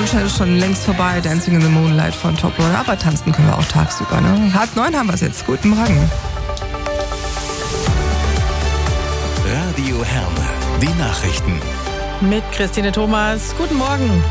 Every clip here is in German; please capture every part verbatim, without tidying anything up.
Mondschein ist schon längst vorbei. Dancing in the Moonlight von Top One. Aber tanzen können wir auch tagsüber. Ne? Halb neun haben wir es jetzt. Guten Morgen. Radio Herne, die Nachrichten. Mit Christine Thomas. Guten Morgen.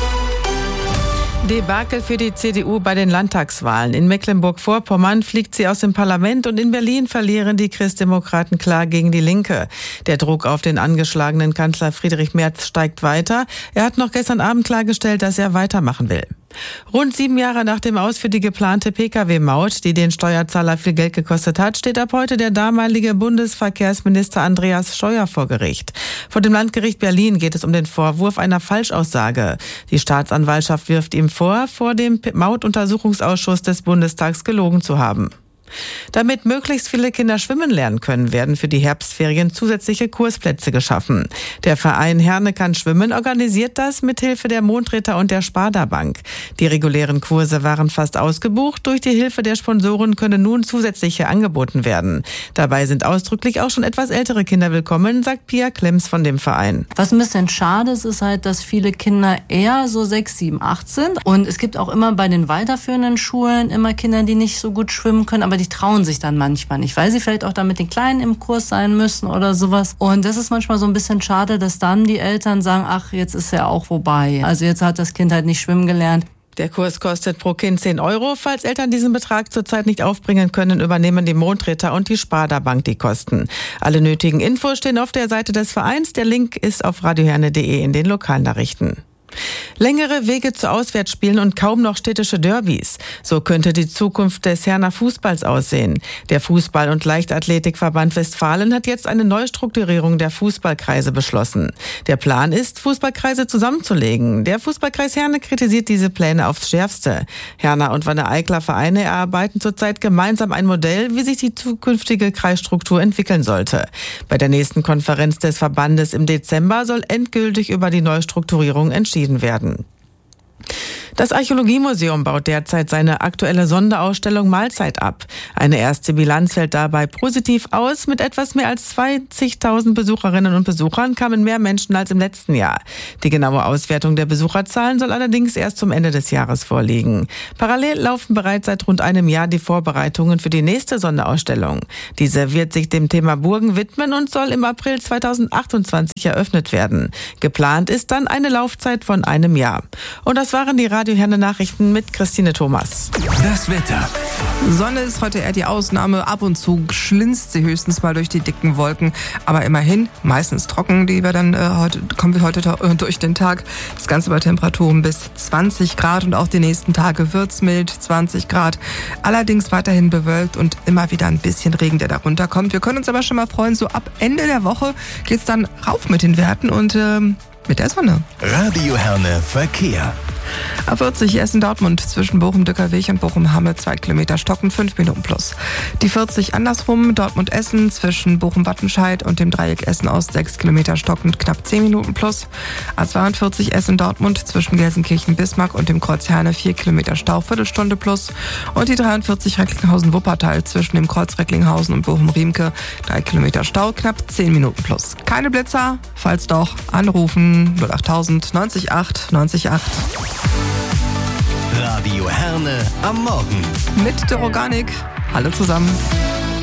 Debakel für die C D U bei den Landtagswahlen. In Mecklenburg-Vorpommern fliegt sie aus dem Parlament und in Berlin verlieren die Christdemokraten klar gegen die Linke. Der Druck auf den angeschlagenen Kanzler Friedrich Merz steigt weiter. Er hat noch gestern Abend klargestellt, dass er weitermachen will. Rund sieben Jahre nach dem Aus für die geplante Pkw-Maut, die den Steuerzahler viel Geld gekostet hat, steht ab heute der damalige Bundesverkehrsminister Andreas Scheuer vor Gericht. Vor dem Landgericht Berlin geht es um den Vorwurf einer Falschaussage. Die Staatsanwaltschaft wirft ihm vor, vor dem Mautuntersuchungsausschuss des Bundestags gelogen zu haben. Damit möglichst viele Kinder schwimmen lernen können, werden für die Herbstferien zusätzliche Kursplätze geschaffen. Der Verein Herne kann schwimmen organisiert das mit Hilfe der Mondritter und der Sparda Bank. Die regulären Kurse waren fast ausgebucht. Durch die Hilfe der Sponsoren können nun zusätzliche angeboten werden. Dabei sind ausdrücklich auch schon etwas ältere Kinder willkommen, sagt Pia Klemms von dem Verein. Was ein bisschen schade ist, ist halt, dass viele Kinder eher so sechs, sieben, acht sind. Und es gibt auch immer bei den weiterführenden Schulen immer Kinder, die nicht so gut schwimmen können, aber die trauen sich dann manchmal nicht, weil sie vielleicht auch da mit den Kleinen im Kurs sein müssen oder sowas. Und das ist manchmal so ein bisschen schade, dass dann die Eltern sagen, ach, jetzt ist ja auch vorbei. Also jetzt hat das Kind halt nicht schwimmen gelernt. Der Kurs kostet pro Kind zehn Euro. Falls Eltern diesen Betrag zurzeit nicht aufbringen können, übernehmen die Mondritter und die Sparda Bank die Kosten. Alle nötigen Infos stehen auf der Seite des Vereins. Der Link ist auf radioherne punkt de in den Lokalnachrichten. Längere Wege zu Auswärtsspielen und kaum noch städtische Derbys. So könnte die Zukunft des Herner Fußballs aussehen. Der Fußball- und Leichtathletikverband Westfalen hat jetzt eine Neustrukturierung der Fußballkreise beschlossen. Der Plan ist, Fußballkreise zusammenzulegen. Der Fußballkreis Herne kritisiert diese Pläne aufs Schärfste. Herner und Wanne-Eicler Vereine erarbeiten zurzeit gemeinsam ein Modell, wie sich die zukünftige Kreisstruktur entwickeln sollte. Bei der nächsten Konferenz des Verbandes im Dezember soll endgültig über die Neustrukturierung entschieden werden. Das Archäologiemuseum baut derzeit seine aktuelle Sonderausstellung Mahlzeit ab. Eine erste Bilanz fällt dabei positiv aus. Mit etwas mehr als zwanzigtausend Besucherinnen und Besuchern kamen mehr Menschen als im letzten Jahr. Die genaue Auswertung der Besucherzahlen soll allerdings erst zum Ende des Jahres vorliegen. Parallel laufen bereits seit rund einem Jahr die Vorbereitungen für die nächste Sonderausstellung. Diese wird sich dem Thema Burgen widmen und soll im April zweitausendachtundzwanzig eröffnet werden. Geplant ist dann eine Laufzeit von einem Jahr. Und das waren die Radio Herne Nachrichten mit Christine Thomas. Das Wetter. Sonne ist heute eher die Ausnahme. Ab und zu schlinzt sie höchstens mal durch die dicken Wolken. Aber immerhin meistens trocken. Die wir dann äh, heute, kommen wir heute äh, durch den Tag. Das Ganze bei Temperaturen bis zwanzig Grad. Und auch die nächsten Tage wird's mild, zwanzig Grad. Allerdings weiterhin bewölkt und immer wieder ein bisschen Regen, der darunter kommt. Wir können uns aber schon mal freuen, so ab Ende der Woche geht's dann rauf mit den Werten und ähm, mit der Sonne. Radio Herne Verkehr. A vierzig Essen-Dortmund zwischen Bochum-Dückerweg und Bochum-Hamme, zwei Kilometer Stocken, fünf Minuten plus. Die vierzig andersrum, Dortmund-Essen zwischen Bochum-Wattenscheid und dem Dreieck Essen-Ost, sechs Kilometer Stocken, knapp zehn Minuten plus. A zweiundvierzig Essen-Dortmund zwischen Gelsenkirchen-Bismarck und dem Kreuz Herne, vier Kilometer Stau, Viertelstunde plus. Und die dreiundvierzig Recklinghausen-Wuppertal zwischen dem Kreuz Recklinghausen und Bochum-Riemke, drei Kilometer Stau, knapp zehn Minuten plus. Keine Blitzer? Falls doch, anrufen null achttausend neunzig acht neunzig acht. Radio Herne am Morgen. Mit der Organik. Hallo zusammen.